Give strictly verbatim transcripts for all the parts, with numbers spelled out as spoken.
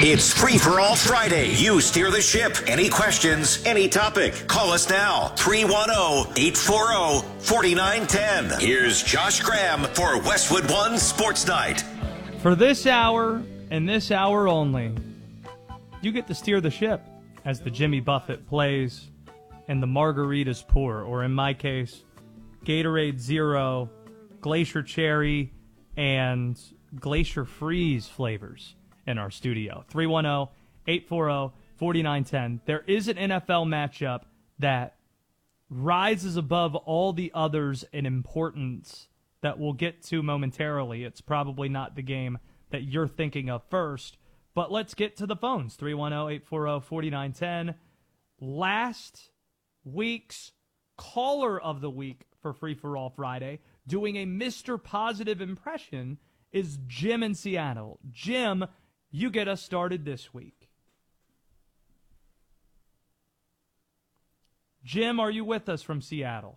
It's Free for All Friday. You steer the ship. Any questions, any topic. Call us now. three one zero, eight four zero, four nine one zero. Here's Josh Graham for Westwood One Sports Night. For this hour and this hour only, you get to steer the ship as the Jimmy Buffett plays and the margaritas pour, or in my case, Gatorade Zero, Glacier Cherry, and Glacier Freeze flavors in our studio. three one zero, eight four zero, four nine one zero. There is an N F L matchup that rises above all the others in importance that we'll get to momentarily. It's probably not the game that you're thinking of first, but let's get to the phones. three one zero, eight four zero, four nine one zero. Last week's caller of the week for Free for All Friday, doing a Mister Positive impression, is Jim in Seattle. Jim, you get us started this week. Jim, are you with us from Seattle?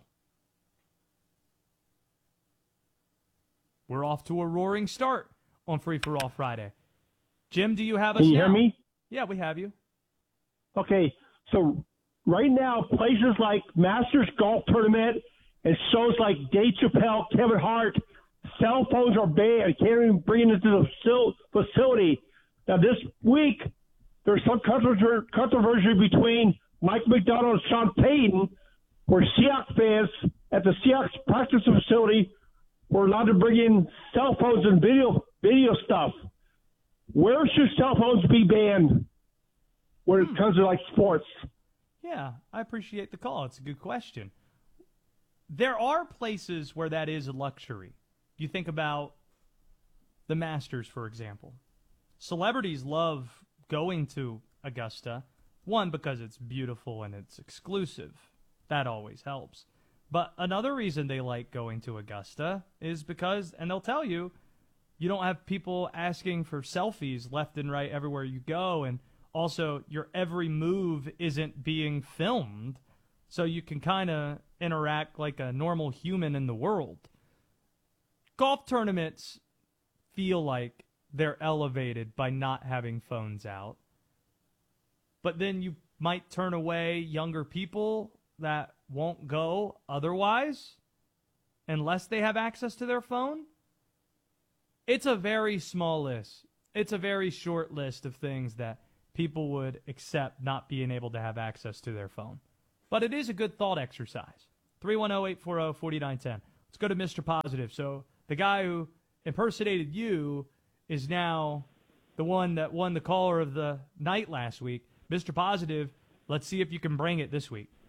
We're off to a roaring start on Free for All Friday. Jim, do you have us Can you now? hear me? Yeah, we have you. Okay, so right now, places like Masters Golf Tournament and shows like Dave Chappelle, Kevin Hart, cell phones are banned. Can't even bring it into the facility. Now, this week, there's some controversy, controversy between Mike McDonald and Sean Payton, where Seahawks fans at the Seahawks practice facility were allowed to bring in cell phones and video video stuff. Where should cell phones be banned when it comes to, like, sports? Yeah, I appreciate the call. It's a good question. There are places where that is a luxury. You think about the Masters, for example. Celebrities love going to Augusta, one, because it's beautiful and it's exclusive. That always helps. But another reason they like going to Augusta is because, and they'll tell you, you don't have people asking for selfies left and right everywhere you go, and also your every move isn't being filmed, so you can kind of interact like a normal human in the world. Golf tournaments feel like they're elevated by not having phones out. But then you might turn away younger people that won't go otherwise unless they have access to their phone. It's a very small list. It's a very short list of things that people would accept not being able to have access to their phone. But it is a good thought exercise. three one zero, eight four zero, four nine one zero. Let's go to Mister Positive. So the guy who impersonated you is now the one that won the caller of the night last week. Mister Positive, let's see if you can bring it this week.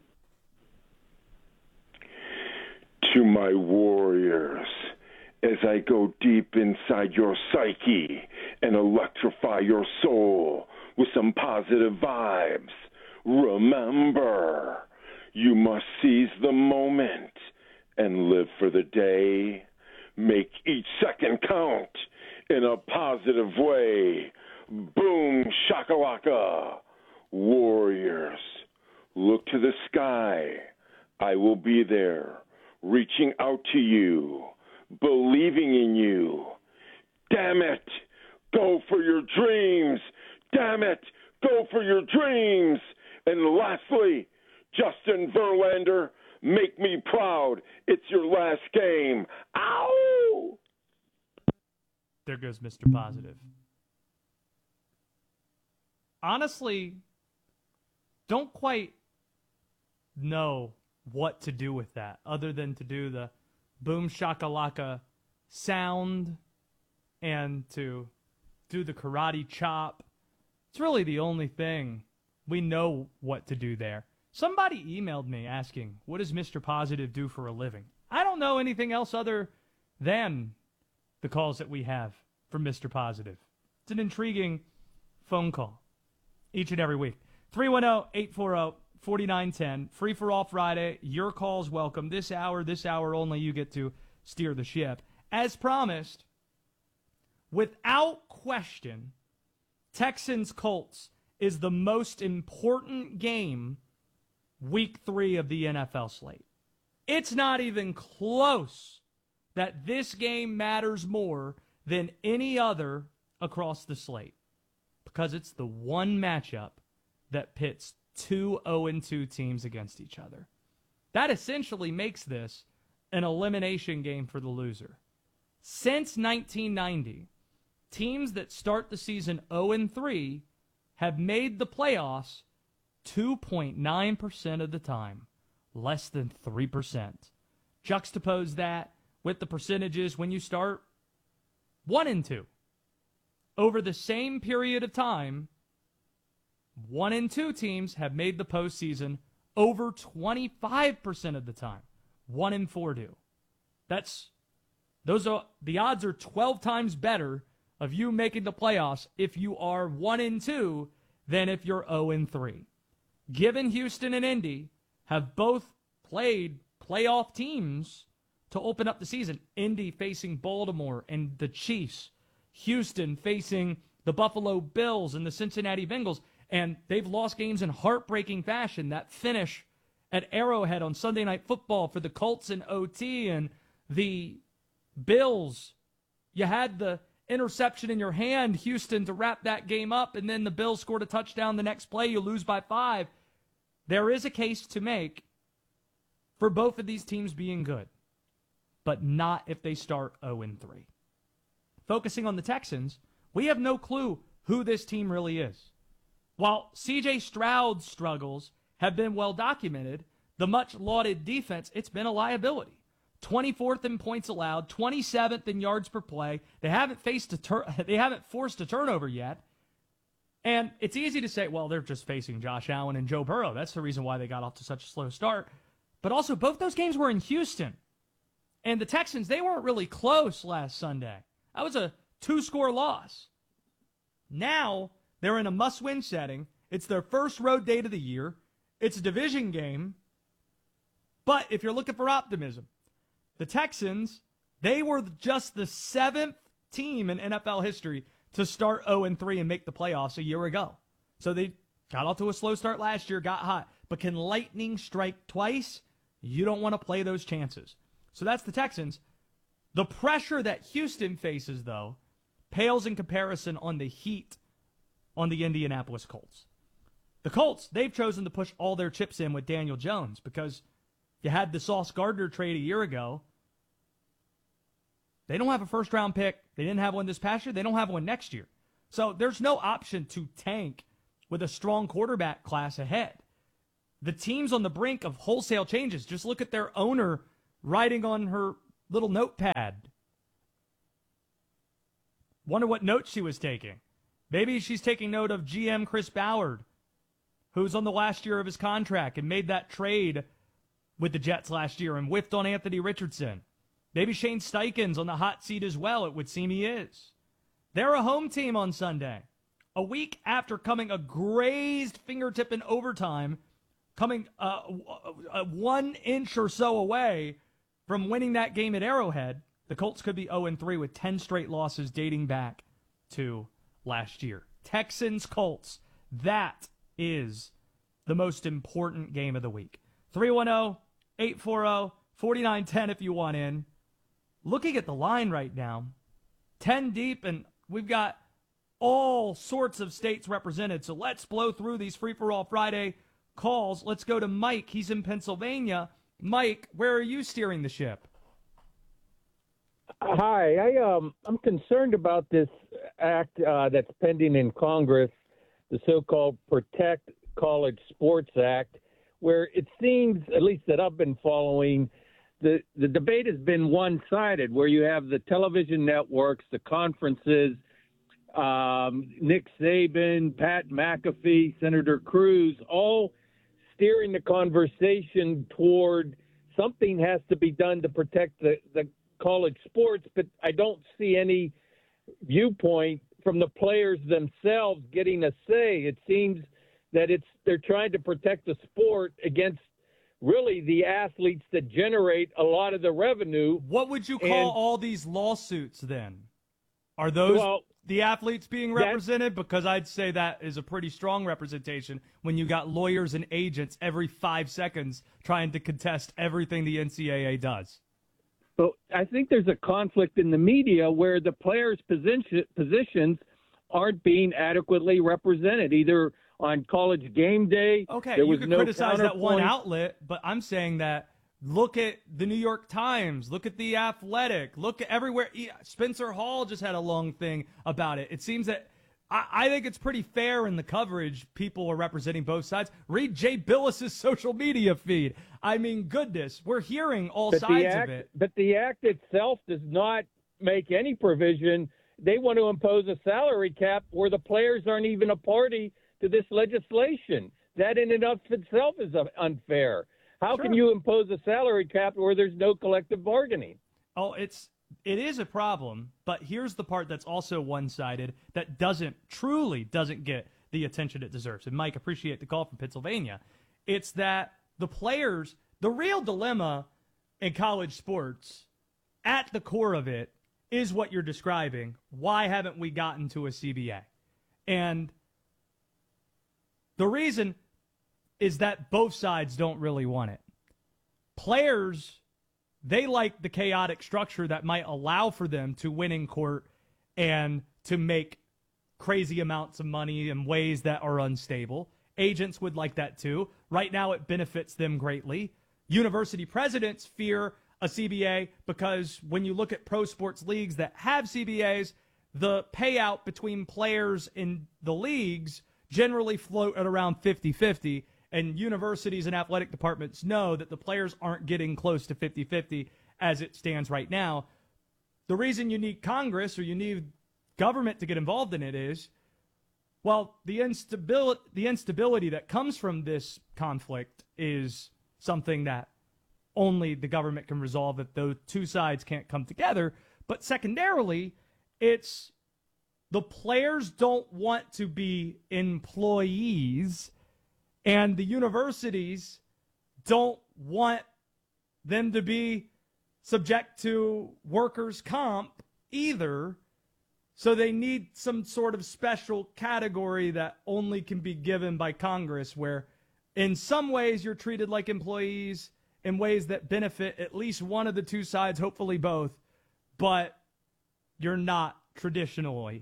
To my warriors, as I go deep inside your psyche and electrify your soul with some positive vibes, remember, you must seize the moment and live for the day. Make each second count in a positive way. Boom, shakalaka. Warriors, look to the sky. I will be there, reaching out to you, believing in you. Damn it, go for your dreams. Damn it, go for your dreams. And lastly, Justin Verlander, make me proud. It's your last game. Ow! There goes Mister Positive. Honestly, don't quite know what to do with that other than to do the boom shakalaka sound and to do the karate chop. It's really the only thing we know what to do there. Somebody emailed me asking, what does Mister Positive do for a living? I don't know anything else other than the calls that we have from Mister Positive. It's an intriguing phone call each and every week. three one zero, eight four zero, four nine one zero. Free for All Friday. Your call's welcome. This hour, this hour only, you get to steer the ship. As promised, without question, Texans-Colts is the most important game week three of the N F L slate. It's not even close that this game matters more than any other across the slate. Because it's the one matchup that pits two oh and two teams against each other. That essentially makes this an elimination game for the loser. Since nineteen ninety, teams that start the season oh and three have made the playoffs two point nine percent of the time, less than three percent. Juxtapose that with the percentages when you start one and two. Over the same period of time, one and two teams have made the postseason over twenty-five percent of the time. One and four do. That's those are the odds are twelve times better of you making the playoffs if you are one and two than if you're oh and three. Given Houston and Indy have both played playoff teams to open up the season, Indy facing Baltimore and the Chiefs, Houston facing the Buffalo Bills and the Cincinnati Bengals, and they've lost games in heartbreaking fashion. That finish at Arrowhead on Sunday Night Football for the Colts in O T and the Bills. You had the interception in your hand, Houston, to wrap that game up, and then the Bills scored a touchdown the next play. You lose by five. There is a case to make for both of these teams being good, but not if they start oh and three. Focusing on the Texans, we have no clue who this team really is. While C J Stroud's struggles have been well documented, the much-lauded defense, it's been a liability. twenty-fourth in points allowed, twenty-seventh in yards per play. They haven't faced a tur- they haven't forced a turnover yet. And it's easy to say, well, they're just facing Josh Allen and Joe Burrow. That's the reason why they got off to such a slow start. But also, both those games were in Houston. And the Texans, they weren't really close last Sunday. That was a two-score loss. Now, they're in a must-win setting. It's their first road date of the year. It's a division game. But if you're looking for optimism, the Texans, they were just the seventh team in N F L history to start oh and three and make the playoffs a year ago. So they got off to a slow start last year, got hot. But can lightning strike twice? You don't want to play those chances. So that's the Texans. The pressure that Houston faces, though, pales in comparison on the heat on the Indianapolis Colts. The Colts, they've chosen to push all their chips in with Daniel Jones because you had the Sauce Gardner trade a year ago. They don't have a first-round pick. They didn't have one this past year. They don't have one next year. So there's no option to tank with a strong quarterback class ahead. The team's on the brink of wholesale changes. Just look at their owner writing on her little notepad. Wonder what notes she was taking. Maybe she's taking note of G M Chris Ballard, who's on the last year of his contract and made that trade with the Jets last year and whiffed on Anthony Richardson. Maybe Shane Steichen's on the hot seat as well. It would seem he is. They're a home team on Sunday. A week after coming a grazed fingertip in overtime, coming uh, one inch or so away from winning that game at Arrowhead, the Colts could be oh and three with ten straight losses dating back to last year. Texans-Colts, that is the most important game of the week. three one zero, eight four zero, four nine one zero if you want in. Looking at the line right now, ten deep, and we've got all sorts of states represented. So let's blow through these Free-for-All Friday calls. Let's go to Mike. He's in Pennsylvania. Mike, where are you steering the ship? Hi, I um I'm concerned about this act uh, that's pending in Congress, the so-called Protect College Sports Act, where it seems, at least that I've been following, the the debate has been one-sided, where you have the television networks, the conferences, um, Nick Saban, Pat McAfee, Senator Cruz, all steering the conversation toward something has to be done to protect the, the college sports, but I don't see any viewpoint from the players themselves getting a say. It seems that it's they're trying to protect the sport against really the athletes that generate a lot of the revenue. What would you call and, all these lawsuits then? Are those well, the athletes being represented? Because I'd say that is a pretty strong representation when you got lawyers and agents every five seconds trying to contest everything the N C double A does. But I think there's a conflict in the media where the players' position, positions aren't being adequately represented, either on College game day. Okay, there you was could no criticize that one counterpoint. outlet, but I'm saying that look at the New York Times, look at The Athletic, look at everywhere. Spencer Hall just had a long thing about it. It seems that I, I think it's pretty fair in the coverage. People are representing both sides. Read Jay Billis's social media feed. I mean, goodness, we're hearing all but sides the act, of it. But the act itself does not make any provision. They want to impose a salary cap where the players aren't even a party to this legislation. That in and of itself is unfair. How Sure. can you impose a salary cap where there's no collective bargaining? Oh, it's it is a problem, but here's the part that's also one-sided that doesn't truly doesn't get the attention it deserves. And Mike, appreciate the call from Pennsylvania. It's that the players, the real dilemma in college sports, at the core of it, is what you're describing. Why haven't we gotten to a C B A? And the reason is that both sides don't really want it. Players, they like the chaotic structure that might allow for them to win in court and to make crazy amounts of money in ways that are unstable. Agents would like that too. Right now it benefits them greatly. University presidents fear a C B A because when you look at pro sports leagues that have C B As, the payout between players in the leagues generally float at around fifty-fifty, and universities and athletic departments know that the players aren't getting close to fifty-fifty as it stands right now. The reason you need Congress or you need government to get involved in it is, well, the instability, the instability that comes from this conflict is something that only the government can resolve if those two sides can't come together. But secondarily, it's the players don't want to be employees, and the universities don't want them to be subject to workers' comp either. So they need some sort of special category that only can be given by Congress, where in some ways you're treated like employees, in ways that benefit at least one of the two sides, hopefully both, but you're not traditionally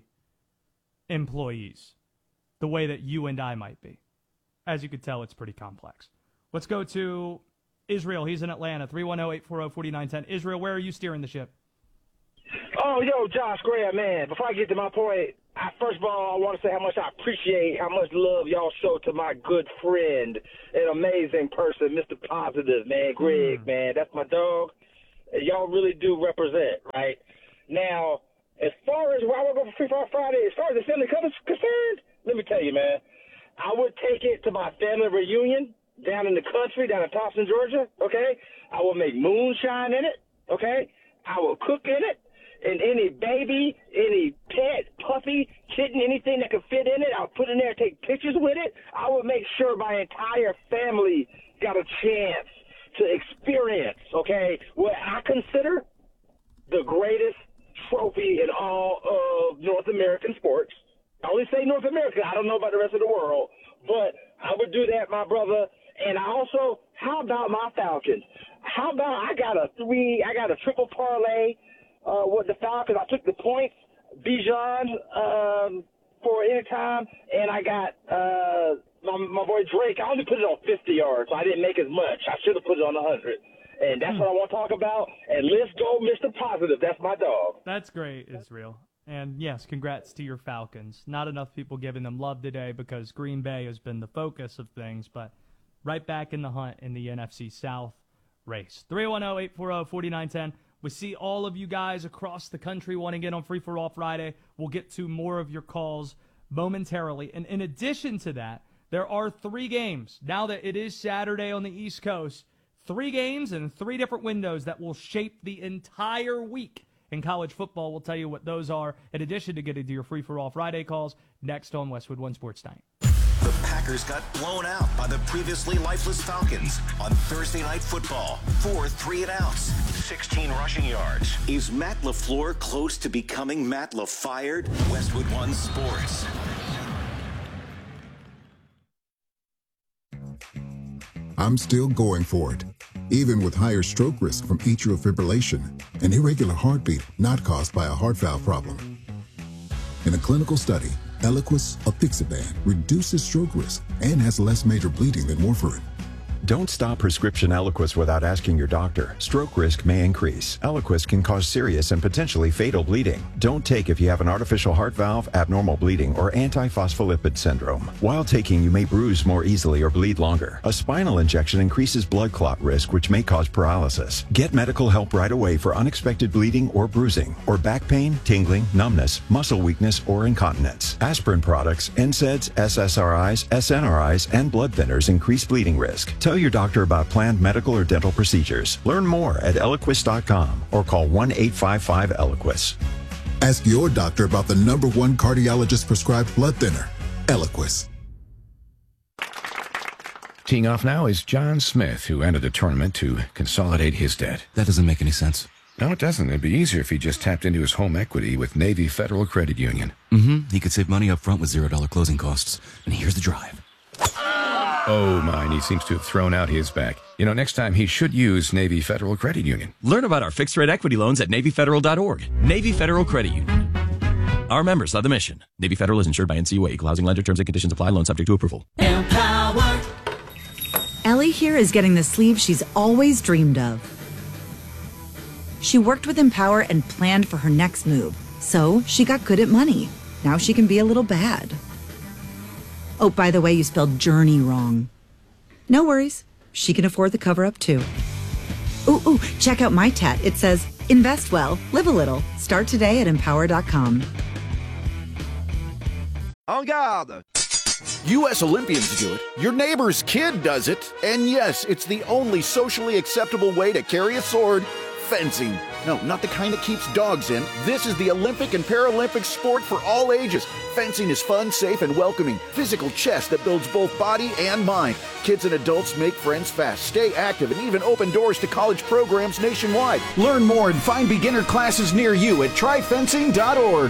employees the way that you and I might be. As you could tell, it's pretty complex. Let's go to Israel. He's in Atlanta. three one zero, eight four zero, four nine one zero. Israel, where are you steering the ship? Oh, yo, Josh Graham, man. Before I get to my point, I, first of all, I want to say how much I appreciate how much love y'all show to my good friend, an amazing person, Mister Positive, man, Greg, mm. man. That's my dog. Y'all really do represent, right? Now, as far as where I want to go for Free Fire Friday, as far as the Assembly Cup is concerned, let me tell you, man, I would take it to my family reunion down in the country, down in Thompson, Georgia, okay? I will make moonshine in it, okay? I will cook in it. And any baby, any pet, puppy, kitten, anything that can fit in it, I'll put in there and take pictures with it. I would make sure my entire family got a chance to experience, okay, what I consider the greatest trophy in all of North American sports. I only say North America. I don't know about the rest of the world. But I would do that, my brother. And I also, how about my Falcons? How about I got a three, I got a triple parlay Uh, with the Falcons. I took the points, Bijan um, for any time, and I got uh, my, my boy Drake. I only put it on fifty yards, so I didn't make as much. I should have put it on one hundred. And that's what I want to talk about. And let's go, Mister Positive. That's my dog. That's great, Israel. And yes, congrats to your Falcons. Not enough people giving them love today because Green Bay has been the focus of things, but right back in the hunt in the N F C South race. three one zero, eight four zero, four nine one zero. We see all of you guys across the country wanting to get on Free For All Friday. We'll get to more of your calls momentarily. And in addition to that, there are three games. Now that it is Saturday on the East Coast, three games in three different windows that will shape the entire week in college football. We'll tell you what those are, in addition to getting to your Free For All Friday calls next on Westwood One Sports Night. The Packers got blown out by the previously lifeless Falcons on Thursday Night Football. Four three and outs, sixteen rushing yards. Is Matt LaFleur close to becoming Matt LaFired? Westwood One Sports. I'm still going for it, even with higher stroke risk from atrial fibrillation, an irregular heartbeat not caused by a heart valve problem. In a clinical study, Eliquis, apixaban, reduces stroke risk and has less major bleeding than warfarin. Don't stop prescription Eliquis without asking your doctor. Stroke risk may increase. Eliquis can cause serious and potentially fatal bleeding. Don't take if you have an artificial heart valve, abnormal bleeding, or antiphospholipid syndrome. While taking, you may bruise more easily or bleed longer. A spinal injection increases blood clot risk, which may cause paralysis. Get medical help right away for unexpected bleeding or bruising, or back pain, tingling, numbness, muscle weakness, or incontinence. Aspirin products, N SAIDs, S S R Is, S N R Is, and blood thinners increase bleeding risk. Tell your doctor about planned medical or dental procedures. Learn more at Eliquis dot com or call one eight five five Eliquis. Ask your doctor about the number one cardiologist prescribed blood thinner, Eliquis. Teeing off now is John Smith, who entered the tournament to consolidate his debt. That doesn't make any sense. No, it doesn't. It'd be easier if he just tapped into his home equity with Navy Federal Credit Union. Mm-hmm. He could save money up front with zero dollar closing costs. And here's the drive. Oh, my, he seems to have thrown out his back. You know, next time he should use Navy Federal Credit Union. Learn about our fixed-rate equity loans at Navy Federal dot org. Navy Federal Credit Union. Our members love the mission. Navy Federal is insured by N C U A. Equal housing lender. Terms and conditions apply. Loan subject to approval. Empower. Ellie here is getting the sleeve she's always dreamed of. She worked with Empower and planned for her next move. So she got good at money. Now she can be a little bad. Oh, by the way, you spelled journey wrong. No worries. She can afford the cover-up, too. Ooh, ooh, check out my tat. It says, invest well, live a little. Start today at empower dot com. En garde! U S Olympians do it, your neighbor's kid does it, and yes, it's the only socially acceptable way to carry a sword, fencing. No, not the kind that keeps dogs in. This is the Olympic and Paralympic sport for all ages. Fencing is fun, safe, and welcoming. Physical chess that builds both body and mind. Kids and adults make friends fast, stay active, and even open doors to college programs nationwide. Learn more and find beginner classes near you at try fencing dot org.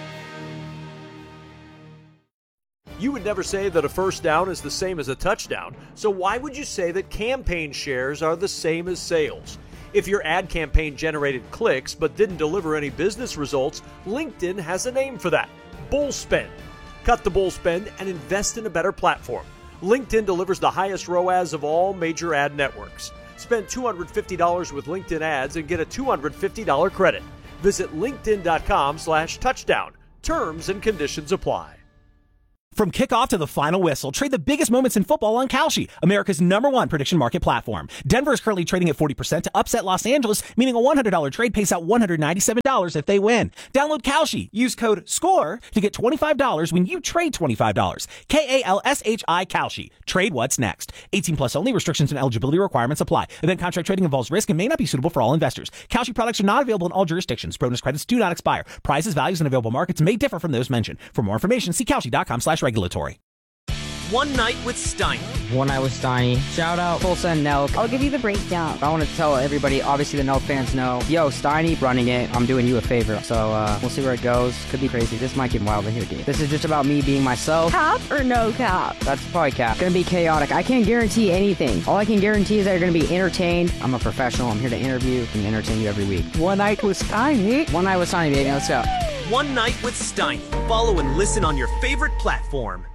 You would never say that a first down is the same as a touchdown, so why would you say that campaign shares are the same as sales? If your ad campaign generated clicks but didn't deliver any business results, LinkedIn has a name for that: bull spend. Cut the bull spend and invest in a better platform. LinkedIn delivers the highest R O A S of all major ad networks. Spend two hundred fifty dollars with LinkedIn ads and get a two hundred fifty dollars credit. Visit linkedin dot com slash touchdown. Terms and conditions apply. From kickoff to the final whistle, trade the biggest moments in football on Kalshi, America's number one prediction market platform. Denver is currently trading at forty percent to upset Los Angeles, meaning a one hundred dollars trade pays out one hundred ninety-seven dollars if they win. Download Kalshi. Use code SCORE to get twenty-five dollars when you trade twenty-five dollars. K A L S H I Kalshi. Trade what's next. eighteen plus only. Restrictions and eligibility requirements apply. Event contract trading involves risk and may not be suitable for all investors. Kalshi products are not available in all jurisdictions. Bonus credits do not expire. Prices, values, and available markets may differ from those mentioned. For more information, see Kalshi dot com slash regulatory. One Night with Steiny. One Night with Steiny. Shout out Tulsa and Nelk. I'll give you the breakdown. I want to tell everybody, obviously the Nelk fans know, yo, Steiny running it. I'm doing you a favor. So uh, we'll see where it goes. Could be crazy. This might get wild in here, dude. This is just about me being myself. Cap or no cap? That's probably cap. Gonna be chaotic. I can't guarantee anything. All I can guarantee is that you're gonna be entertained. I'm a professional. I'm here to interview and entertain you every week. One Night with Steiny. One Night with Steiny, baby. Let's go. One Night with Steiny. Follow and listen on your favorite platform.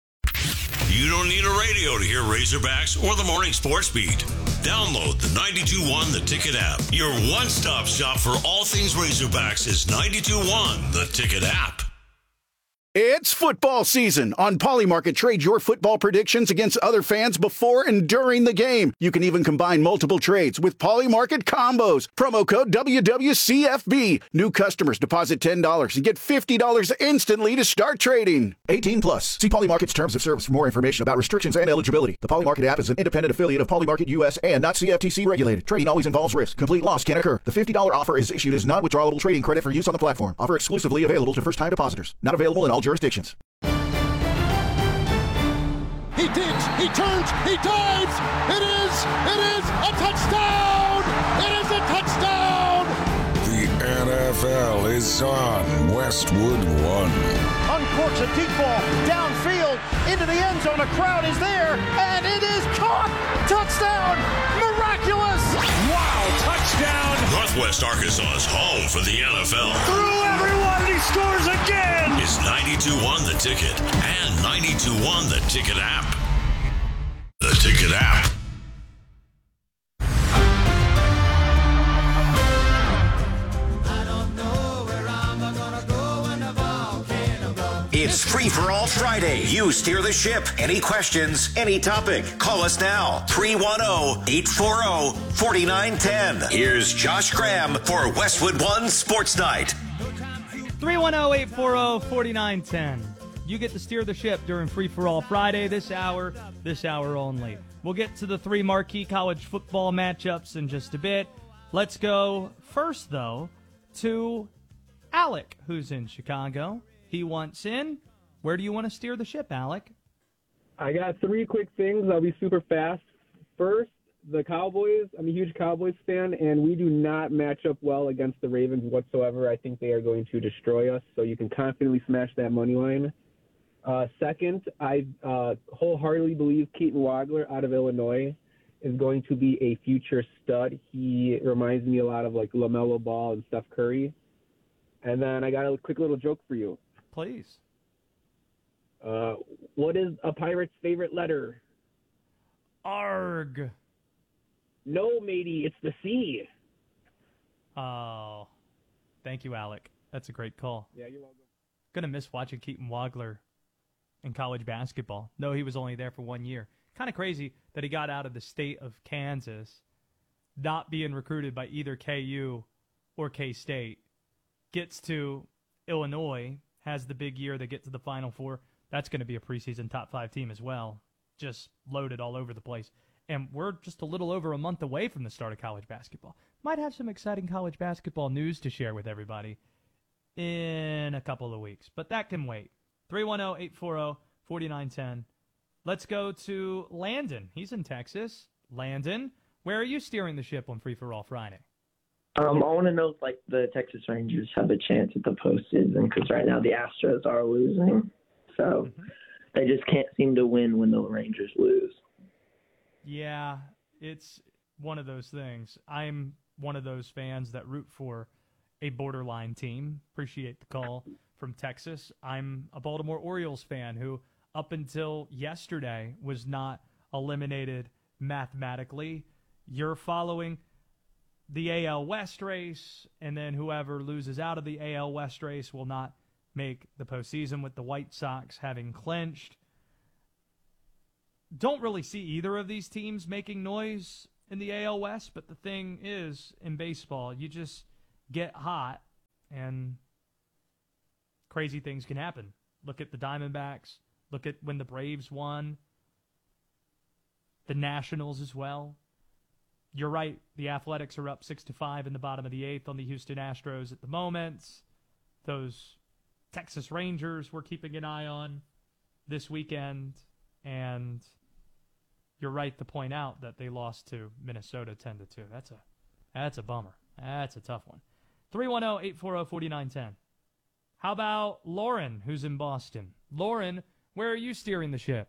You don't need a radio to hear Razorbacks or the Morning Sports Beat. Download the ninety-two point one The Ticket app. Your one-stop shop for all things Razorbacks is ninety-two point one The Ticket app. It's football season. On Polymarket, trade your football predictions against other fans before and during the game. You can even combine multiple trades with Polymarket combos. Promo code W W C F B. New customers deposit ten dollars and get fifty dollars instantly to start trading. eighteen plus. See Polymarket's terms of service for more information about restrictions and eligibility. The Polymarket app is an independent affiliate of Polymarket U S and not C F T C regulated. Trading always involves risk. Complete loss can occur. The fifty dollars offer is issued as non-withdrawable trading credit for use on the platform. Offer exclusively available to first-time depositors. Not available in all jurisdictions. He digs, he turns, he dives. It is, it is a touchdown. It is a touchdown. The N F L is on Westwood One. uncorks a deep ball downfield into the end zone. A crowd is there, and it is caught. Touchdown! Miraculous! Wow, touchdown! Northwest Arkansas's home for the N F L. Through everyone, he scores again! Is ninety-two one The Ticket and ninety-two one The Ticket app. The Ticket app. It's Free for All Friday. You steer the ship. Any questions, any topic, call us now. three one zero, eight four zero, four nine one zero. Here's Josh Graham for Westwood One Sports Night. three one zero, eight four zero, four nine one zero. You get to steer the ship during Free for All Friday this hour, this hour only. We'll get to the three marquee college football matchups in just a bit. Let's go first, though, to Alec, who's in Chicago. He wants in. Where do you want to steer the ship, Alec? I got three quick things. I'll be super fast. First, the Cowboys. I'm a huge Cowboys fan, and we do not match up well against the Ravens whatsoever. I think they are going to destroy us, so you can confidently smash that money line. Uh, second, I uh, wholeheartedly believe Keaton Wagler out of Illinois is going to be a future stud. He reminds me a lot of like LaMelo Ball and Steph Curry. And then I got a quick little joke for you. Please. Uh, what is a pirate's favorite letter? Arg. No, matey, it's the C. Oh, thank you, Alec. That's a great call. Yeah, you're welcome. Gonna miss watching Keaton Wagler in college basketball. No, he was only there for one year. Kind of crazy that he got out of the state of Kansas, not being recruited by either K U or K-State, gets to Illinois, has the big year, they get to the Final Four. That's going to be a preseason top five team as well. Just loaded all over the place. And we're just a little over a month away from the start of college basketball. Might have some exciting college basketball news to share with everybody in a couple of weeks. But that can wait. three one zero, eight four zero, four nine one zero. Let's go to Landon. He's in Texas. Landon, where are you steering the ship on Free for All Friday? Um, I want to know if, like, the Texas Rangers have a chance at the postseason because right now the Astros are losing. So mm-hmm. they just can't seem to win when the Rangers lose. Yeah, it's one of those things. I'm one of those fans that root for a borderline team. Appreciate the call from Texas. I'm a Baltimore Orioles fan who, up until yesterday, was not eliminated mathematically. You're following the A L West race, and then whoever loses out of the A L West race will not make the postseason, with the White Sox having clinched. Don't really see either of these teams making noise in the A L West, but the thing is, in baseball, you just get hot, and crazy things can happen. Look at the Diamondbacks. Look at when the Braves won. The Nationals as well. You're right. The Athletics are up six to five in the bottom of the eighth on the Houston Astros at the moment. Those Texas Rangers we're keeping an eye on this weekend. And you're right to point out that they lost to Minnesota ten to two. That's a that's a bummer. That's a tough one. three one zero, eight four zero, four nine one zero. How about Lauren, who's in Boston? Lauren, where are you steering the ship?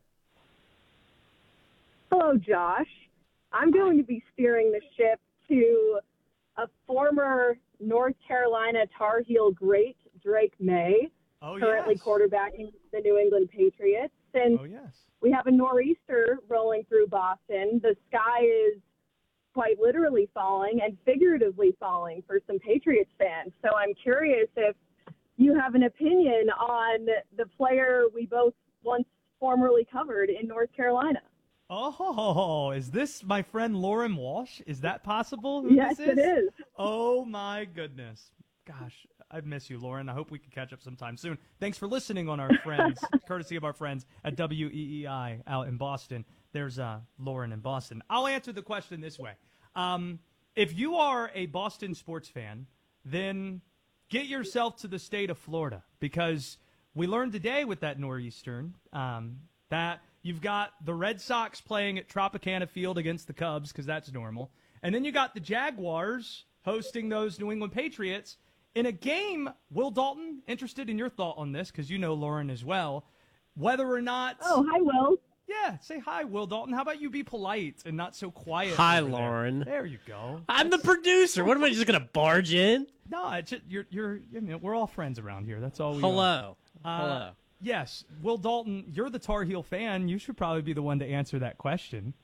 Hello, Josh. I'm going to be steering the ship to a former North Carolina Tar Heel great, Drake May, oh, currently yes. quarterbacking the New England Patriots. And oh, yes. we have a nor'easter rolling through Boston. The sky is quite literally falling and figuratively falling for some Patriots fans. So I'm curious if you have an opinion on the player we both once formerly covered in North Carolina. Oh, is this my friend Lauren Walsh? Is that possible? Who Yes, this is? it is. Oh, my goodness. Gosh, I miss you, Lauren. I hope we can catch up sometime soon. Thanks for listening on our friends, courtesy of our friends at W E E I out in Boston. There's uh, Lauren in Boston. I'll answer the question this way. Um, if you are a Boston sports fan, then get yourself to the state of Florida, because we learned today with that nor'eastern um, that you've got the Red Sox playing at Tropicana Field against the Cubs, because that's normal. And then you got the Jaguars hosting those New England Patriots. In a game, Will Dalton, interested in your thought on this because you know Lauren as well, whether or not... Oh, hi, Will. Yeah, say hi, Will Dalton. How about you be polite and not so quiet? Hi, over Lauren. There. There you go. I'm the producer. What am I just going to barge in? No, it's just, you're, you're, you know, we're all friends around here. That's all we Hello. are. Uh, Hello. Yes, Will Dalton, you're the Tar Heel fan. You should probably be the one to answer that question.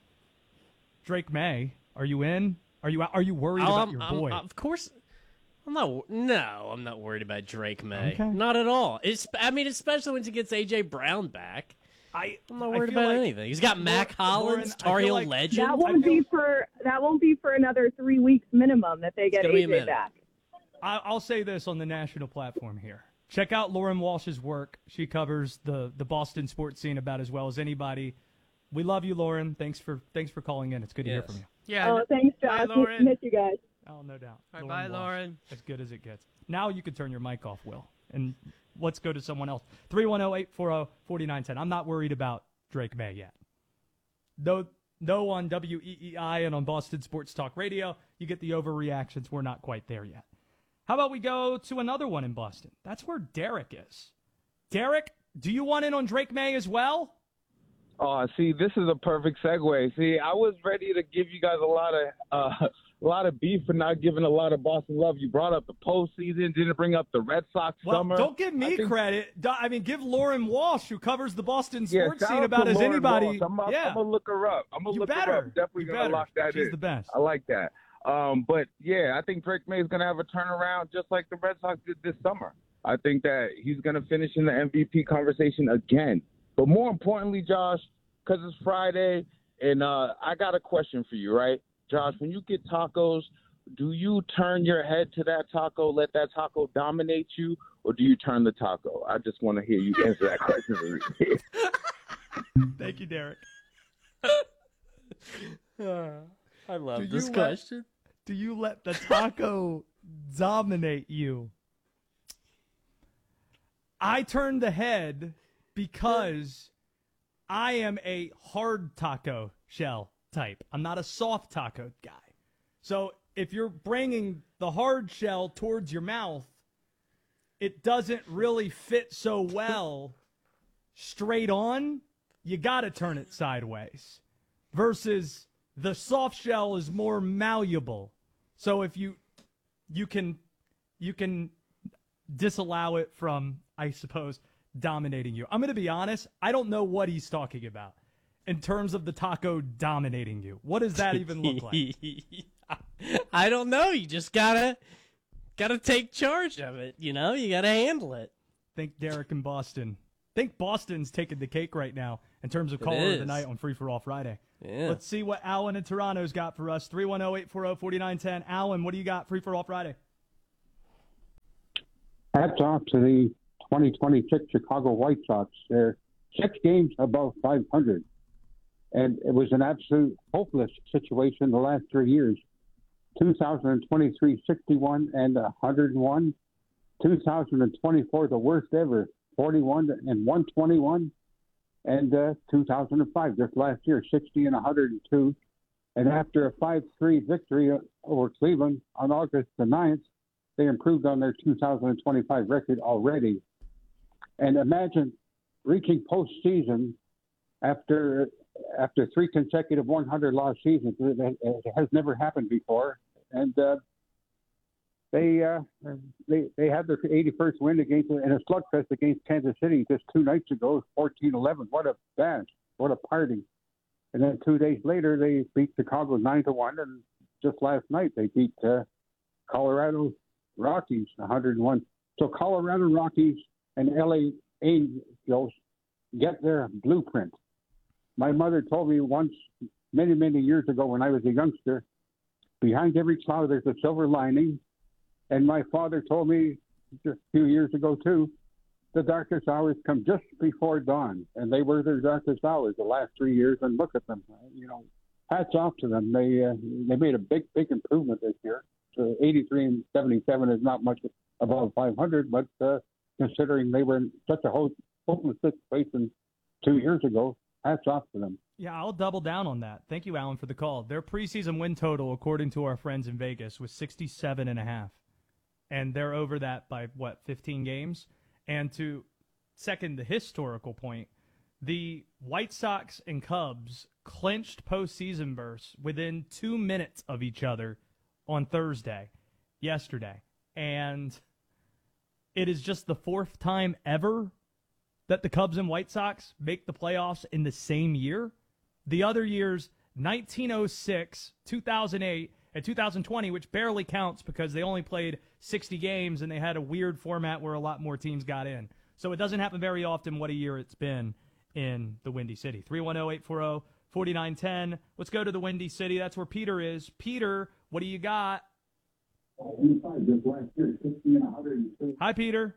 Drake May, are you in? Are you are you worried Oh, about I'm- your I'm- boy? of course. I'm not. No, I'm not worried about Drake May. Okay. Not at all. It's. I mean, especially when he gets A J Brown back. I, I'm not I worried feel about like- anything. He's got Mac Lauren, Hollins, I Tar feel Heel like- legend. That won't be for that won't be for another three weeks minimum that they get gonna be a A J minute. back. I, I'll say this on the national platform here. Check out Lauren Walsh's work. She covers the, the Boston sports scene about as well as anybody. We love you, Lauren. Thanks for thanks for calling in. It's good to hear Yes. from you. Yeah. Oh, thanks, Josh. Bye, Lauren. Miss you guys. Oh, no doubt. All right, bye, Walsh, Lauren. As good as it gets. Now you can turn your mic off, Will. And let's go to someone else. three one zero, eight four zero, four nine one zero. I'm not worried about Drake May yet. No, no on W E E I and on Boston Sports Talk Radio. You get the overreactions. We're not quite there yet. How about we go to another one in Boston? That's where Derek is. Derek, do you want in on Drake May as well? Oh, see, this is a perfect segue. See, I was ready to give you guys a lot of uh, a lot of beef for not giving a lot of Boston love. You brought up the postseason, didn't bring up the Red Sox Well, summer. don't give me I think- credit. Do- I mean, give Lauren Walsh, who covers the Boston Yeah, sports shout scene, out about to as Lauren anybody. Walsh. I'm, yeah. I'm gonna look her up. I'm gonna You look better. her up. Definitely You gonna better. lock that She's in. the best. I like that. Um, but yeah, I think Drake May is gonna have a turnaround just like the Red Sox did this summer. I think that he's gonna finish in the M V P conversation again. But more importantly, Josh, because it's Friday, and uh, I got a question for you, right? Josh, when you get tacos, do you turn your head to that taco, let that taco dominate you, or do you turn the taco? I just want to hear you answer that question for me. Thank you, Derek. I love Do this you question. Let, do you let the taco dominate you? I turn the head because I am a hard taco shell type. I'm not a soft taco guy. So if you're bringing the hard shell towards your mouth, it doesn't really fit so well straight on. You got to turn it sideways. Versus the soft shell is more malleable. So if you you can you can disallow it from, I suppose, dominating you. I'm going to be honest. I don't know what he's talking about in terms of the taco dominating you. What does that even look like? I don't know. You just gotta gotta take charge of it. You know, you gotta handle it. Think Derek in Boston. Think Boston's taking the cake right now in terms of It caller of the is. night on Free for All Friday. Yeah. Let's see what Alan in Toronto's got for us. three one zero, eight four zero, four nine one zero. Alan, what do you got Free for All Friday? Hats off to the twenty twenty-six Chicago White Sox. They're six games above five hundred. And it was an absolute hopeless situation the last three years. two thousand twenty-three, sixty-one and one hundred one. two thousand twenty-four, the worst ever, forty-one and one twenty-one. And uh, two thousand five, just last year, sixty and one hundred two. And after a five three victory over Cleveland on August the ninth, they improved on their two thousand twenty-five record already. And imagine reaching postseason after after three consecutive one hundred loss seasons. It, it has never happened before. And uh, they, uh, they they had their eighty-first win against in a slugfest against Kansas City just two nights ago, fourteen eleven. What a bash! What a party! And then two days later, they beat Chicago nine to one. And just last night, they beat uh, Colorado Rockies one hundred one. So Colorado Rockies and L A Angels get their blueprint. My mother told me once, many, many years ago when I was a youngster, behind every cloud there's a silver lining. And my father told me just a few years ago, too, the darkest hours come just before dawn. And they were their darkest hours the last three years. And look at them. You know, hats off to them. They uh, they made a big, big improvement this year. So eighty-three and seventy-seven is not much above five hundred, but uh, considering they were in such a ho- hopeless situation two years ago, hats off to them. Yeah, I'll double down on that. Thank you, Alan, for the call. Their preseason win total, according to our friends in Vegas, was sixty-seven and a half. and they're over that by, what, fifteen games? And to second the historical point, the White Sox and Cubs clinched postseason berths within two minutes of each other on Thursday, yesterday. And it is just the fourth time ever that the Cubs and White Sox make the playoffs in the same year. The other years, nineteen oh six, two thousand eight, and two thousand twenty, which barely counts because they only played sixty games and they had a weird format where a lot more teams got in. So it doesn't happen very often. What a year it's been in the Windy City. three one zero, eight four zero, four nine one zero. Let's go to the Windy City. That's where Peter is. Peter, what do you got? Hi, Peter.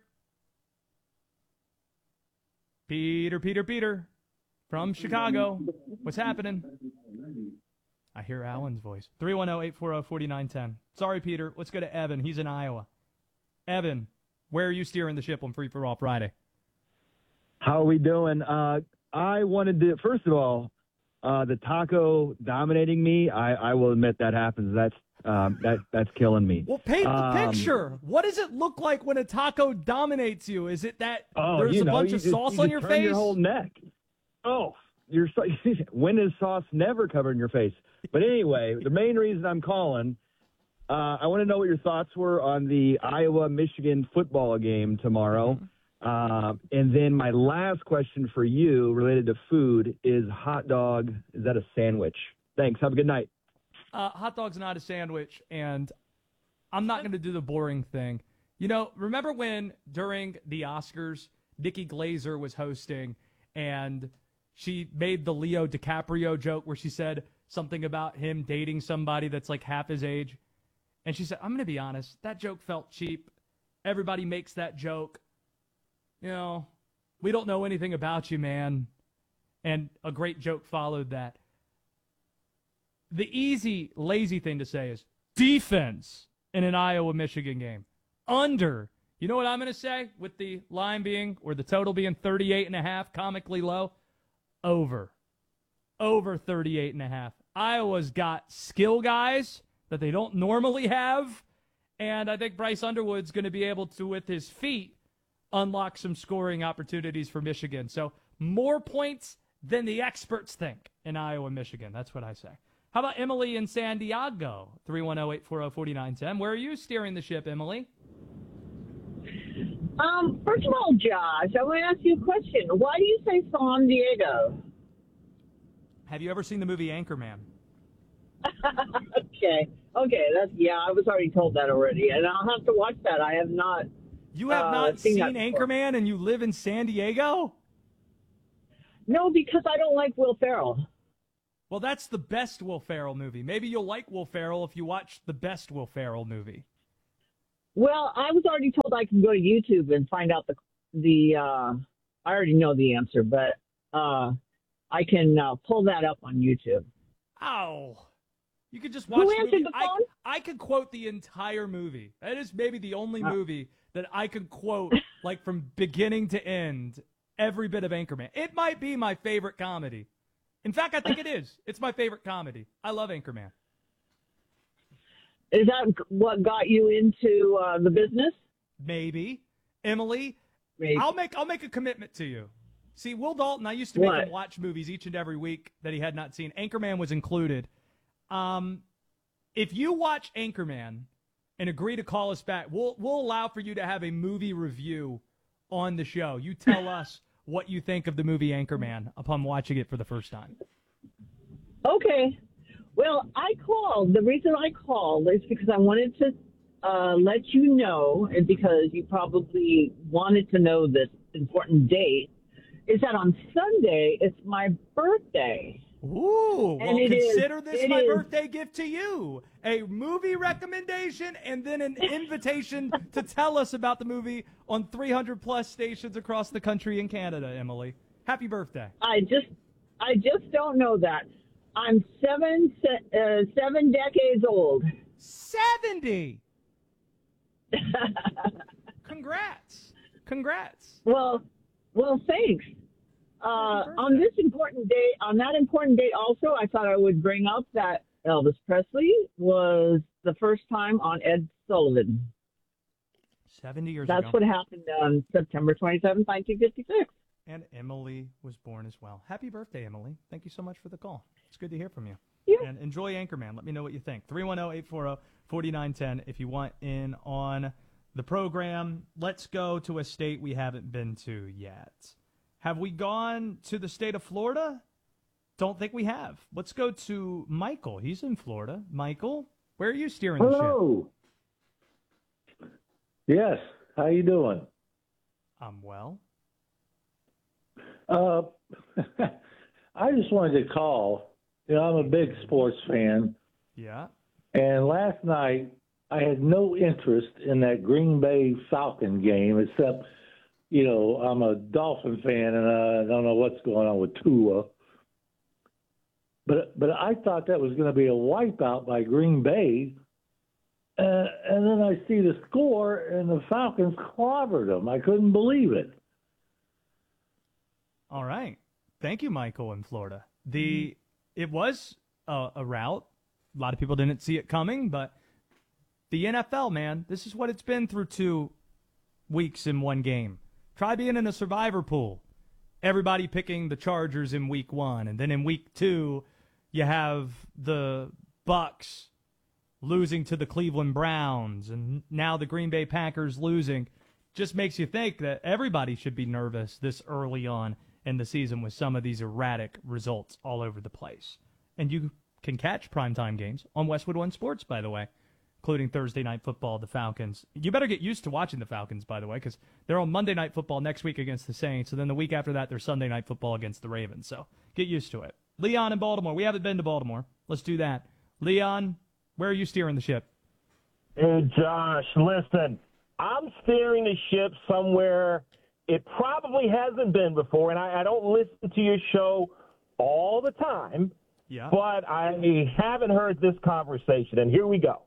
Peter, Peter, Peter. From Chicago. What's happening? I hear Alan's voice. three one zero, eight four zero, four nine one zero. Sorry, Peter. Let's go to Evan. He's in Iowa. Evan, where are you steering the ship on Free for All Friday? How are we doing? Uh, I wanted to, first of all, uh, the taco dominating me, I, I will admit that happens. That's um, that that's killing me. Well, paint the Um, picture. What does it look like when a taco dominates you? Is it that Oh, there's you a know, bunch you of just- sauce you on just your turn face? Your whole neck. Oh, you're so, when is sauce never covered in your face? But anyway, the main reason I'm calling, uh, I want to know what your thoughts were on the Iowa-Michigan football game tomorrow. Uh, and then my last question for you related to food is hot dog. Is that a sandwich? Thanks. Have a good night. Uh, hot dog's not a sandwich, and I'm not going to do the boring thing. You know, remember when during the Oscars, Nikki Glazer was hosting, and she made the Leo DiCaprio joke where she said something about him dating somebody that's like half his age? And she said, I'm going to be honest, that joke felt cheap. Everybody makes that joke. You know, we don't know anything about you, man. And a great joke followed that. The easy, lazy thing to say is defense in an Iowa-Michigan game. Under. You know what I'm going to say with the line being, or the total being thirty-eight and a half, comically low? Over. Over thirty-eight and a half. Iowa's got skill guys that they don't normally have. And I think Bryce Underwood's going to be able to, with his feet, unlock some scoring opportunities for Michigan. So more points than the experts think in Iowa, Michigan. That's what I say. How about Emily in San Diego? three one zero, eight four zero, four nine one zero. Where are you steering the ship, Emily? Um, first of all, Josh, I want to ask you a question. Why do you say San Diego? Have you ever seen the movie Anchorman? Okay. Okay, that's yeah, I was already told that already, and I'll have to watch that. I have not. You have uh, not seen, that before. Anchorman and you live in San Diego? No, because I don't like Will Ferrell. Well, that's the best Will Ferrell movie. Maybe you'll like Will Ferrell if you watch the best Will Ferrell movie. Well, I was already told I can go to YouTube and find out the the. Uh, I already know the answer, but uh, I can uh, pull that up on YouTube. Ow. You could just watch Who the answered movie. the I, phone? I could quote the entire movie. That is maybe the only Uh. movie that I could quote, like, from beginning to end, every bit of Anchorman. It might be my favorite comedy. In fact, I think it is. It's my favorite comedy. I love Anchorman. Is that what got you into uh, the business? Maybe. Emily, Maybe. I'll make I'll make a commitment to you. See, Will Dalton, I used to make What? him watch movies each and every week that he had not seen. Anchorman was included. Um, if you watch Anchorman and agree to call us back, we'll we'll allow for you to have a movie review on the show. You tell us what you think of the movie Anchorman upon watching it for the first time. Okay. Well, I called. The reason I called is because I wanted to uh, let you know, and because you probably wanted to know this important date, is that on Sunday it's my birthday. Ooh, And well, it is- consider this it my is- birthday gift to you. A movie recommendation and then an invitation to tell us about the movie on three hundred plus stations across the country and Canada, Emily. Happy birthday. I just, I just don't know that. I'm seven, se- uh, seven decades old. seventy. Congrats. Congrats. Well, well, thanks. Uh, on this important date, on that important date also, I thought I would bring up that Elvis Presley was the first time on Ed Sullivan. seventy years That's ago. what happened on September twenty-seventh, nineteen fifty-six. And Emily was born as well. Happy birthday, Emily. Thank you so much for the call. It's good to hear from you. Yeah. And enjoy Anchorman. Let me know what you think. three one zero, eight four zero, four nine one zero if you want in on the program. Let's go to a state we haven't been to yet. Have we gone to the state of Florida? Don't think we have. Let's go to Michael. He's in Florida. Michael, where are you steering the ship? Hello. Yes. How you doing? I'm well. Uh, I just wanted to call. You know, I'm a big sports fan, Yeah. and last night I had no interest in that Green Bay Falcon game, except, you know, I'm a Dolphin fan, and I don't know what's going on with Tua. But but I thought that was going to be a wipeout by Green Bay, uh, and then I see the score, and the Falcons clobbered them. I couldn't believe it. All right. Thank you, Michael, in Florida. The It was a, a rout. A lot of people didn't see it coming, but the N F L, man, this is what it's been through two weeks in one game. Try being in a survivor pool. Everybody picking the Chargers in week one, and then in week two, you have the Bucks losing to the Cleveland Browns, and now the Green Bay Packers losing. Just makes you think that everybody should be nervous this early on in the season with some of these erratic results all over the place. And you can catch primetime games on Westwood One Sports, by the way, including Thursday Night Football, the Falcons. You better get used to watching the Falcons, by the way, because they're on Monday Night Football next week against the Saints, and then the week after that, they're Sunday Night Football against the Ravens. So get used to it. Leon in Baltimore. We haven't been to Baltimore. Let's do that. Leon, where are you steering the ship? Hey, Josh, listen. I'm steering the ship somewhere it probably hasn't been before, and I, I don't listen to your show all the time, yeah. but I haven't heard this conversation, and here we go.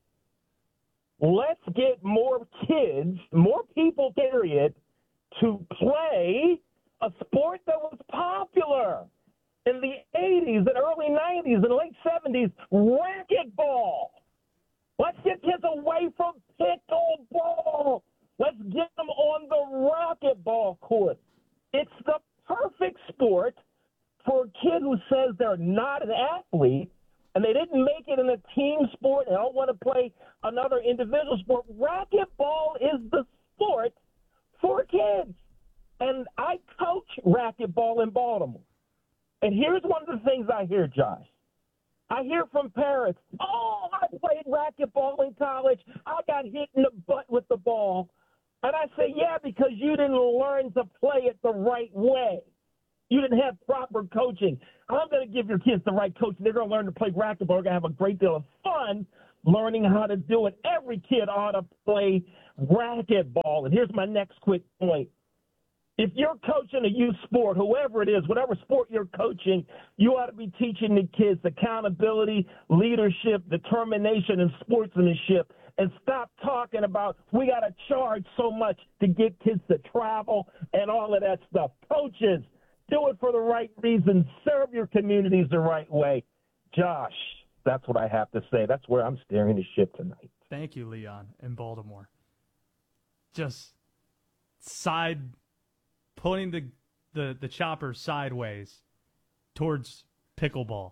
Let's get more kids, more people, period, to play a sport that was popular in the eighties and early nineties and late seventies, racquetball. Let's get kids away from pickleball. Let's get them on the racquetball court. It's the perfect sport for a kid who says they're not an athlete and they didn't make it in a team sport and don't want to play another individual sport. Racquetball is the sport for kids. And I coach racquetball in Baltimore. And here's one of the things I hear, Josh. I hear from parents, oh, I played racquetball in college. I got hit in the butt with the ball. And I say, yeah, because you didn't learn to play it the right way. You didn't have proper coaching. I'm going to give your kids the right coaching. They're going to learn to play racquetball. They're going to have a great deal of fun learning how to do it. Every kid ought to play racquetball. And here's my next quick point. If you're coaching a youth sport, whoever it is, whatever sport you're coaching, you ought to be teaching the kids accountability, leadership, determination, and sportsmanship. And stop talking about we got to charge so much to get kids to travel and all of that stuff. Coaches, do it for the right reasons. Serve your communities the right way. Josh, that's what I have to say. That's where I'm steering the ship tonight. Thank you, Leon, in Baltimore. Just side pulling the, the, the chopper sideways towards pickleball.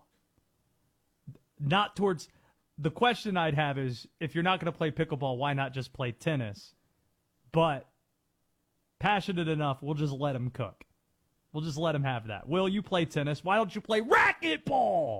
Not towards – the question I'd have is if you're not going to play pickleball, why not just play tennis? But passionate enough, we'll just let him cook. We'll just let him have that. Will, you play tennis. Why don't you play racquetball?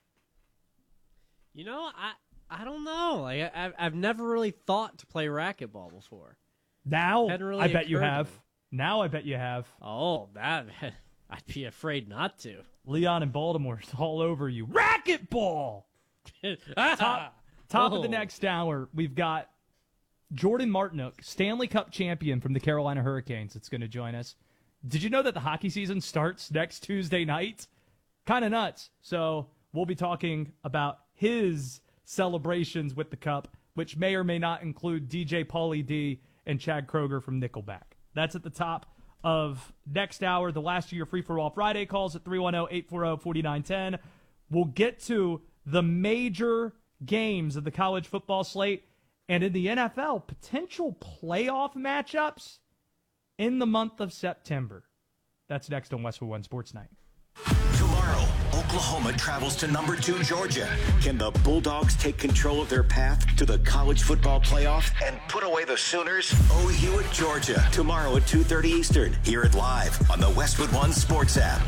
You know, I I don't know. Like I, I've I've never really thought to play racquetball before. Now, Hadn't really I bet you occurred to have. me. Now I bet you have. Oh, that I'd be afraid not to. Leon in Baltimore's all over you. Racquetball! top top of the Oh. next hour, we've got Jordan Martinook, Stanley Cup champion from the Carolina Hurricanes, that's going to join us. Did you know that the hockey season starts next Tuesday night? Kind of nuts. So we'll be talking about his celebrations with the Cup, which may or may not include D J Pauly D and Chad Kroger from Nickelback. That's at the top of next hour. The last of your free-for-all Friday calls at three one zero, eight four zero, four nine one zero. We'll get to the major games of the college football slate And in the N F L, potential playoff matchups in the month of September. That's next on Westwood One Sports Night. Tomorrow, Oklahoma travels to number two Georgia. Can the Bulldogs take control of their path to the college football playoff and put away the Sooners? O U at Georgia, tomorrow at two thirty Eastern. Hear it live on the Westwood One Sports app.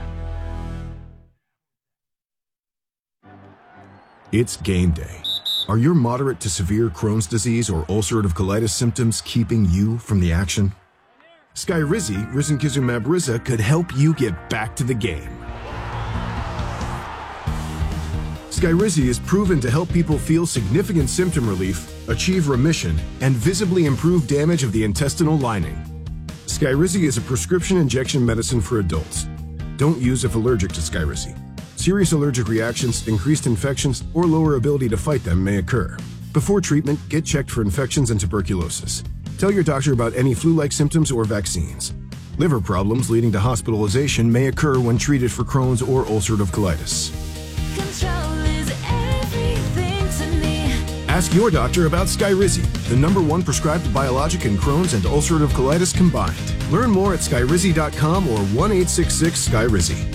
It's game day. Are your moderate to severe Crohn's disease or ulcerative colitis symptoms keeping you from the action? Skyrizi, risankizumab Riza, could help you get back to the game. Skyrizi is proven to help people feel significant symptom relief, achieve remission, and visibly improve damage of the intestinal lining. Skyrizi is a prescription injection medicine for adults. Don't use if allergic to Skyrizi. Serious allergic reactions, increased infections, or lower ability to fight them may occur. Before treatment, get checked for infections and tuberculosis. Tell your doctor about any flu-like symptoms or vaccines. Liver problems leading to hospitalization may occur when treated for Crohn's or ulcerative colitis. Control is everything to me. Ask your doctor about Skyrizi, the number one prescribed biologic in Crohn's and ulcerative colitis combined. Learn more at skyrizi dot com or one eight six six Skyrizi.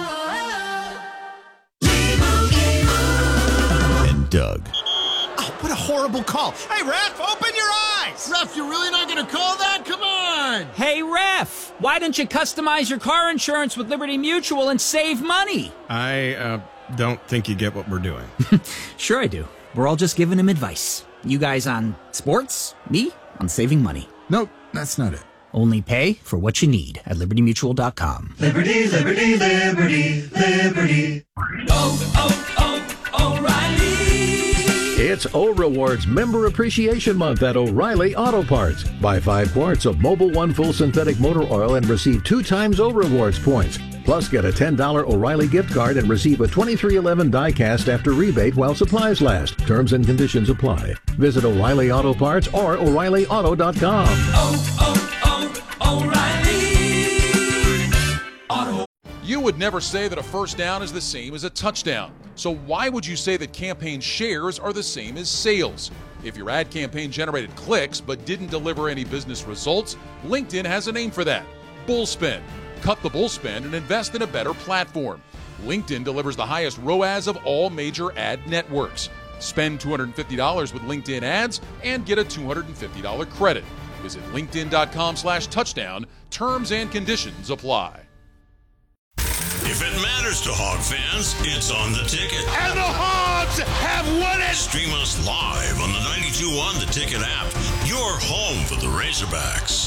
And Doug. Oh, what a horrible call. Hey, ref, open your eyes. Ref, you're really not going to call that? Come on. Hey, ref, why don't you customize your car insurance with Liberty Mutual and save money? I uh, don't think you get what we're doing. Sure I do. We're all just giving him advice. You guys on sports, me on saving money. Nope, that's not it. Only pay for what you need at liberty mutual dot com. Liberty, liberty, liberty, liberty. Oh, oh, oh, O'Reilly. It's O Rewards Member Appreciation Month at O'Reilly Auto Parts. Buy five quarts of Mobil One Full Synthetic Motor Oil and receive two times O Rewards points. Plus, get a ten dollars O'Reilly gift card and receive a twenty-three eleven die-cast after rebate while supplies last. Terms and conditions apply. Visit O'Reilly Auto Parts or O'Reilly Auto dot com. Oh, oh, oh, O'Reilly Auto. You would never say that a first down is the same as a touchdown. So why would you say that campaign shares are the same as sales? If your ad campaign generated clicks but didn't deliver any business results, LinkedIn has a name for that: Bullspend. Cut the bullspend and invest in a better platform. LinkedIn delivers the highest R O A S of all major ad networks. Spend two hundred fifty dollars with LinkedIn ads and get a two hundred fifty dollars credit. Visit linkedin dot com slash touchdown. Terms and conditions apply. If it matters to Hog fans, it's on the ticket. And the Hogs have won it! Stream us live on the ninety-two point one The Ticket app. Your home for the Razorbacks.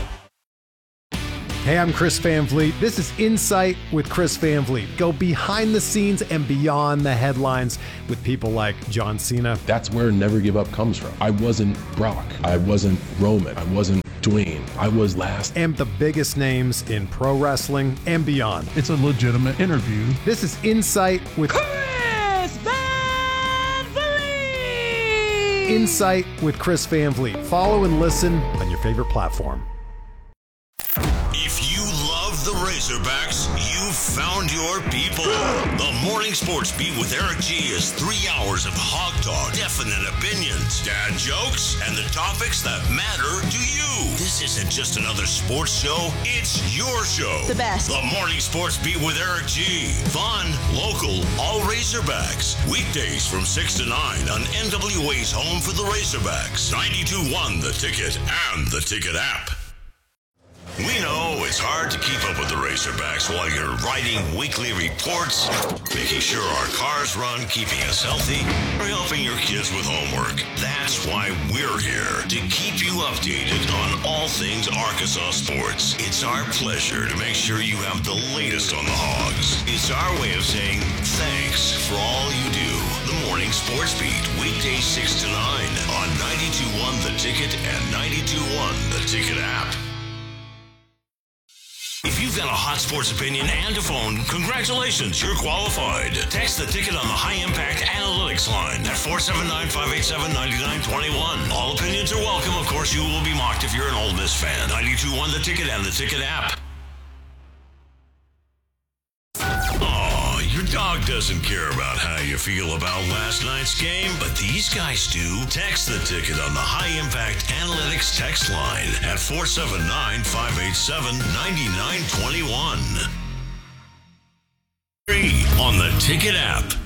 Hey, I'm Chris Van Vliet. This is Insight with Chris Van Vliet. Go behind the scenes and beyond the headlines with people like John Cena. That's where Never Give Up comes from. I wasn't Brock. I wasn't Roman. I wasn't Dwayne. I was last. And the biggest names in pro wrestling and beyond. It's a legitimate interview. This is Insight with Chris Van Vliet. Insight with Chris Van Vliet. Follow and listen on your favorite platform. If you love the Razorbacks, you've found your people. The Morning Sports Beat with Eric G is three hours of hog talk, definite opinions, dad jokes, and the topics that matter to you. This isn't just another sports show. It's your show. The best. The Morning Sports Beat with Eric G. Fun, local, all Razorbacks. Weekdays from six to nine on N W A's home for the Razorbacks. ninety-two point one The Ticket and the Ticket app. We know it's hard to keep up with the Razorbacks while you're writing weekly reports, making sure our cars run, keeping us healthy, or helping your kids with homework. That's why we're here, to keep you updated on all things Arkansas sports. It's our pleasure to make sure you have the latest on the Hogs. It's our way of saying thanks for all you do. The Morning Sports Beat, weekdays six to nine on ninety-two point one The Ticket and ninety-two point one The Ticket app. If you've got a hot sports opinion and a phone, congratulations, you're qualified. Text the Ticket on the High Impact Analytics line at four seven nine, five eight seven, nine nine two one. All opinions are welcome. Of course, you will be mocked if you're an Ole Miss fan. ninety-two point one The Ticket and the Ticket app. Oh, your dog doesn't care about how you feel about last night's game, but these guys do. Text the ticket on the High Impact Analytics text line at four seven nine, five eight seven, nine nine two one. Free on the Ticket app.